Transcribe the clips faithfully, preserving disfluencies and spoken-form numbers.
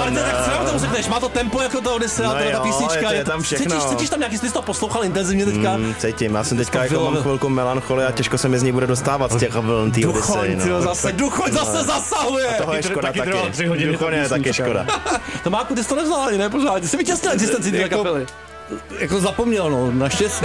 Martin, tak co nám tomu řekneš? Má to tempo jako to Odyssea, no ta písnička. Je, je tam všechno. Cítíš, cítíš tam nějaký, jsi to poslouchal intenzivně teďka? Mm, cítím, já jsem teďka jako mám chvilku melancholie a těžko se mi z ní bude dostávat z těch vln té Odyssey. No. Zase, Duchoň zase zasahuje. A toho je škoda taky. Duchoň je taky škoda. Tomáku, ty jsi to nevzal ani, ne? Pořádně. Jsi vytěsnil existenci té kapely. Jako zapomněl, no, naštěstí.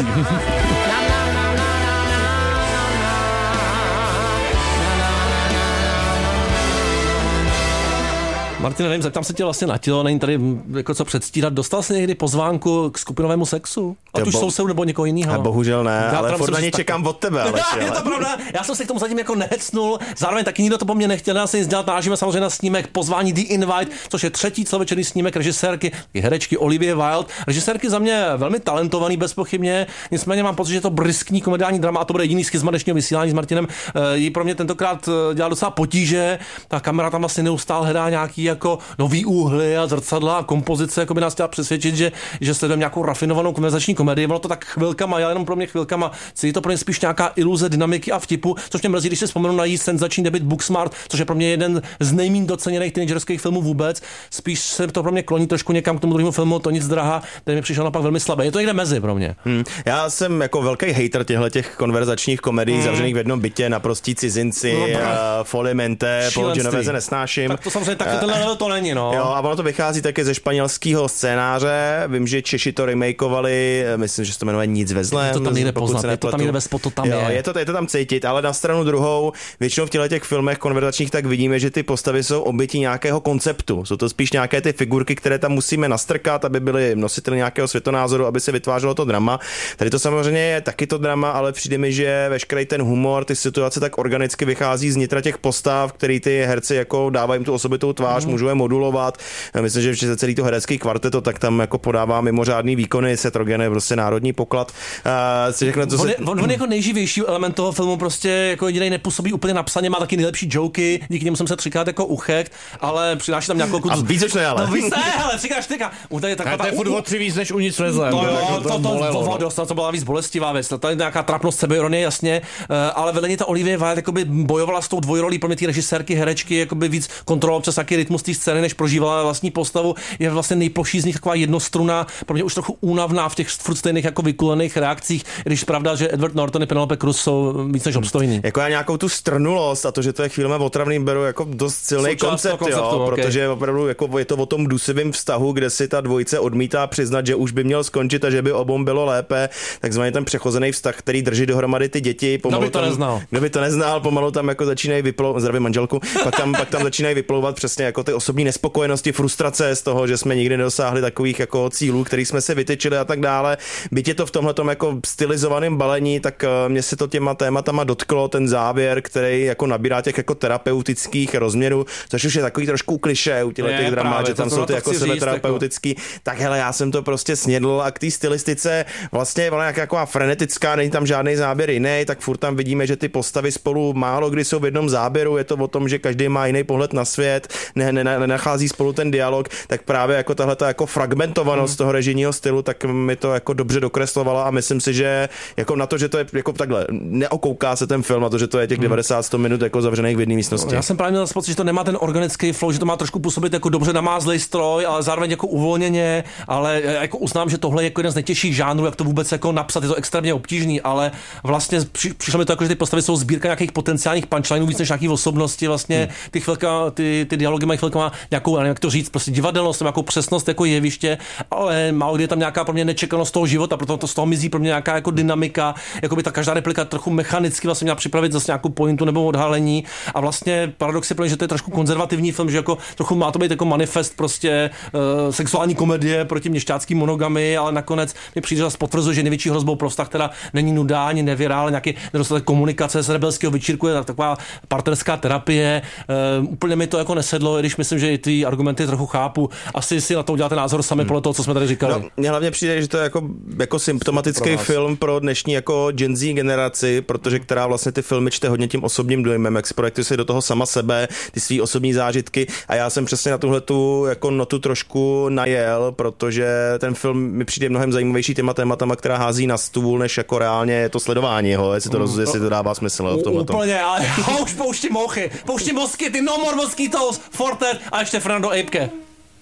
Martin, nevím, zeptám se tě vlastně na tělo, není tady jako co předstírat. Dostal jsi někdy pozvánku k skupinovému sexu? Ať už souseu nebo někoho jiného? Bohužel ne, já ale furt na ně čekám od tebe. Ale je to pravda, já jsem se k tomu zatím jako nehecnul, zároveň taky nikdo to po mně nechtěl, já se nic dělat, nážíme samozřejmě na snímek Pozvání The Invite, což je třetí celovečerní snímek režisérky i herečky Olivie Wilde. Režisérky za mě velmi talentovaný bezpochybně, nicméně mám pocit, že to briskní komediální drama, a to bude jediný schizma dnešního vysílání s Martinem, jí pro mě tentokrát dělá docela potíže, ta kamera tam vlastně neustále hledá nějaký jako nový úhly a zrcadla a kompozice, jako by nás chtěla přesvědčit, že, že sledujeme nějakou rafinovanou konverzační komedii. Ono to tak chvilkama, ale jenom pro mě chvilkama. Je to pro mě spíš nějaká iluze dynamiky a vtipu, což mě mrzí, když si vzpomenu na její senzační debut Booksmart, což je pro mě jeden z nejméně doceněných teenagerských filmů vůbec. Spíš se to pro mě kloní trošku někam k tomu druhému filmu, To nic drahá, který mi přišel napak velmi slabý. Je to někde mezi pro mě. Hmm. Já jsem jako velký hater těchto těch konverzačních komedií hmm. zavřených v jednom bytě, Naprostí cizinci, no, uh, Folimente, Paul Genovese nesnáším. Tak to samozřejmě taky tenhle level to není, no. Jo, a ono to vychází taky ze španělského scénáře. Vím, že Češi to remakeovali, myslím, že se to jmenuje Nic ve zlém. To tam nejde poznat, je to tam nejde ve spotu, tam jo, je. Je to, je to tam cítit, ale na stranu druhou, většinou v těchto těch filmech konverzačních tak vidíme, že ty postavy jsou obětí nějakého konceptu. Jsou to spíš nějaké ty figurky, které tam musíme nastrkat, aby byly nositeli nějakého světonázoru, aby se vytvářelo to drama. Tady to samozřejmě je taky to drama, ale přijde mi, že veškerý ten humor, ty situace tak organicky vychází z nitra těch postav, který ty herci jako dávají jim tu osobitou tvář, mm. můžou je modulovat. Myslím, že že celý to herecký kvarteto, tak tam jako podává mimořádný výkony, Seth Rogen je prostě národní poklad. Uh, řekne, co on, se... je, on, on jako nejživější element toho filmu, prostě jako jediný nepůsobí úplně napsaně, má taky nejlepší joky, díky němu jsem se třikrát jako uchekt, ale přináší tam nějakou kutu. A víc už ne, ale. No víc ne, ale třikrát čtyřka. To je taková to je furt o tři víc než u Nic vezlem. To jo, to, to, to, to, to byla víc bolestivá věc. To je nějaká trapnost sebeironie, jasně, ale vedle ní ta Olivia Wilde jakoby bojovala s tou dvojrolí pro mě ty režisérky, herečky, jakoby víc kontrolovala přes taky rytmus té scény, než prožívala vlastní postavu. Je vlastně nejploší z nich taková jednostruna, pro mě už trochu únavná v těch furt stejných jako vykulených reakcích, když pravda, že Edward Norton a Penelope Cruz jsou víc než obstojní. Jako já nějakou tu strnulost a to, že to je chvílema otravným, beru jako dost silný koncept, konceptu, jo, okay. Protože opravdu jako je to o tom dusivém vztahu, kde si ta dvojice odmítá přiznat, že už by měl skončit a že by obou bylo lépe, takzvaný ten přechozený vztah, který drží dohromady ty děti. Kdo by to tam, neznal? Kdo by to neznal, pomalu tam jako začínají vyplouvat, zdravím manželku, pak tam, pak tam začínají vyplouvat přesně jako ty osobní nespokojenosti, frustrace z toho, že jsme nikdy nedosáhli takových jako cílů, který jsme se vytyčili a tak dále. Byť je to v tomhletom jako stylizovaném balení, tak mě se to těma tématama dotklo, ten závěr, který jako nabírá těch jako terapeutických rozměrů, což už je takový trošku klišé u těch dramat, že tam jsou ty jako sebeterapeutický. Jako... Tak hele, já jsem to prostě snědl a k té stylistice vlastně ona jak jako frenetická, není tam žádný záběr jiný, tak furt tam vidíme, že ty postavy spolu málo kdy jsou v jednom záběru, je to o tom, že každý má jiný pohled na svět, ne, ne, nenachází spolu ten dialog, tak právě jako tahle ta jako fragmentovanost hmm. toho režijního stylu, tak mi to jako dobře dokreslovala a myslím si, že jako na to, že to je jako takhle, neokouká se ten film, na to, že to je těch hmm. devadesát sto minut jako zavřených v jedné místnosti. Já jsem právě měl pocit, že to nemá ten organický flow, že to má trošku působit jako dobře namázlej stroj, ale zároveň jako uvolněně, ale jako uznám, že tohle je jako jeden z nejtěžších žánrů, jak to vůbec jako napsat, je to extrémně obtížný, ale vlastně při, přišlo mi to jako, že ty postavy jsou sbírka nějakých potenciálních punchlineů víc než nějakých osobností, vlastně hmm. ty chvilka, ty, ty dialogy mají chvilka nějakou, nevím, jak to říct, prostě divadelnost, nějakou přesnost jako jeviště, ale málo kdy je tam nějaká pro mě nečekanost toho života, proto to z toho mizí pro mě nějaká jako dynamika, jako by ta každá replika trochu mechanicky vlastně měla připravit zase nějakou pointu nebo odhalení a vlastně paradox je pro mě, že to je trošku konzervativní film, že jako trochu má to být jako manifest prostě uh, sexuální komedie proti měšťácký monogamy, ale nakonec mi přijde, že potvrzuje, že největší hrozbou pro vztah teda není nuda, ani nevěra, ale nějaký nedostatek komunikace z rebelského večírku, je taková partnerská terapie. Uh, úplně mi to jako nesedlo, když myslím, že i ty argumenty trochu chápu. Asi si na to uděláte názor sami hmm. podle toho, co jsme tady říkali. No, mně hlavně přijde, že to je jako, jako symptomatický pro film pro dnešní jako Gen Z generaci, protože která vlastně ty filmy čte hodně tím osobním dojmem, jak si projektuje si do toho sama sebe, ty svý osobní zážitky a já jsem přesně na tuhletu jako notu trošku najel, protože ten film mi přijde mnohem zajímavější těma tématama, která hází na stůl, než jako reálně je to sledování, jeho, jestli to, roz, jestli to dává smysl v tomhle. Úplně, ale už pouští mochy, pouští mosky, ty no more mosquitoes, Forte a ještě Fernando Apke.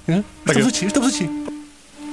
Už to břičí, už to břičí.